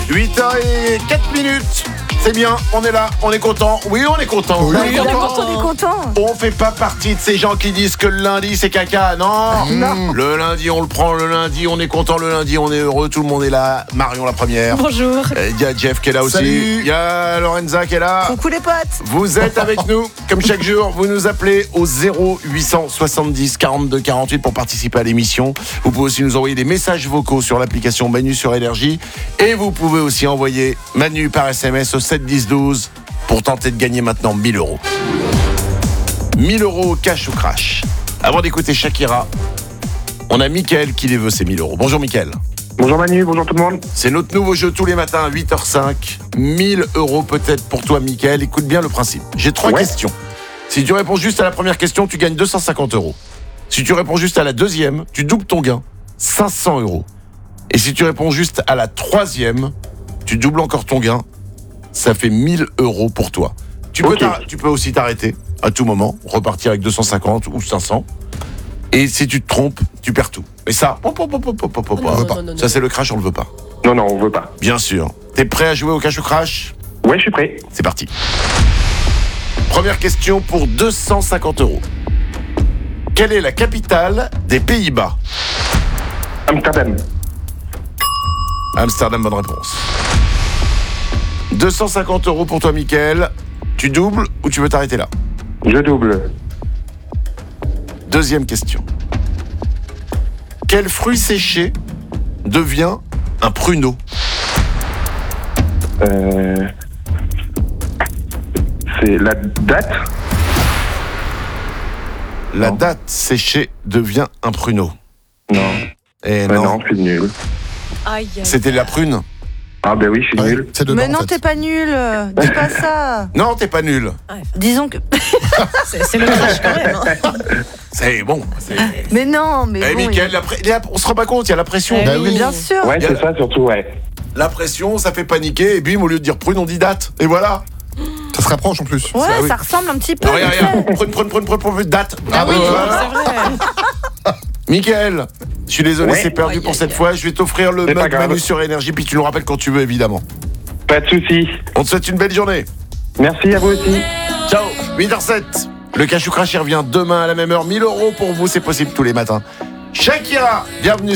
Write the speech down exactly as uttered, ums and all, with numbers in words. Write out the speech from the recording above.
huit heures zéro quatre minutes. C'est bien, on est là, on est content. Oui, on est content. Oui, on est on est content. content, on est content. On fait pas partie de ces gens qui disent que le lundi c'est caca. Non. Non. Le lundi on le prend, le lundi on est content, le lundi on est heureux, tout le monde est là. Marion la première. Bonjour. Il y a Jeff qui est là aussi. Salut. Il y a Lorenza qui est là. Coucou les potes. Vous êtes avec nous, comme chaque jour, vous nous appelez au zéro huit cent soixante-dix quarante-deux quarante-huit pour participer à l'émission. Vous pouvez aussi nous envoyer des messages vocaux sur l'application Manu sur Énergie. Et vous pouvez aussi envoyer Manu par S M S au sept dix douze pour tenter de gagner maintenant mille euros. mille euros cash ou crash. Avant d'écouter Shakira, on a Mickaël qui les veut ces mille euros. Bonjour Mickaël. Bonjour Manu, bonjour tout le monde. C'est notre nouveau jeu tous les matins à huit heures cinq. mille euros peut-être pour toi, Mickaël. Écoute bien le principe. J'ai trois Ouais. questions. Si tu réponds juste à la première question, tu gagnes deux cent cinquante euros. Si tu réponds juste à la deuxième, tu doubles ton gain, cinq cents euros. Et si tu réponds juste à la troisième, tu doubles encore ton gain, ça fait mille euros pour toi. Tu peux, Ok. t'arr- tu peux aussi t'arrêter à tout moment, repartir avec deux cent cinquante ou cinq cents. Et si tu te trompes, tu perds tout. Mais ça, hop, hop, hop, hop, hop, hop, hop, non, hop. non, non, non. Ça c'est le crash, on le veut pas. Non, non, on veut pas. Bien sûr. T'es prêt à jouer au cash ou crash ? Ouais, je suis prêt. C'est parti. Première question pour deux cent cinquante euros. Quelle est la capitale des Pays-Bas ? Amsterdam. Amsterdam, bonne réponse. deux cent cinquante euros pour toi, Mickaël. Tu doubles ou tu veux t'arrêter là ? Je double. Deuxième question. Quel fruit séché devient un pruneau ? Euh... C'est la date. La Non. date séchée devient un pruneau. Non. Eh Ouais, non, non, je suis nul. Aïe, aïe. c'était la prune. Ah ben oui, je suis Ouais, nul. c'est dedans, Mais non, en fait. t'es pas nul. Dis pas ça. Non, t'es pas nul. Disons que. C'est, c'est le crash quand même. hein. C'est bon. c'est- Mais non, mais. Eh, bon, Mickaël, la pré- la- on se rend pas compte, il y a la pression. Eh Bah il- oui. Bien sûr. Ouais, Y a- c'est ça surtout, ouais. La pression, ça fait paniquer, et bim, au lieu de dire prune, on dit date. Et voilà. Ça se rapproche en plus. Ouais, Ça, oui. ça ressemble un petit peu. Regarde, vite fait. regarde. Prune, prune, prune, prune, prune, date. Ah oui, voilà. c'est vrai. Mickaël, je suis désolé, Ouais. c'est perdu Aïe, pour aïe, cette aïe. fois. Je vais t'offrir le C'est pas mug grave. Manu sur Énergie, puis tu nous rappelles quand tu veux, évidemment. Pas de soucis. On te souhaite une belle journée. Merci à vous aussi. Ciao. huit heures sept. Le cash ou crash, il revient demain à la même heure. mille euros pour vous, c'est possible tous les matins. Shakira, bienvenue.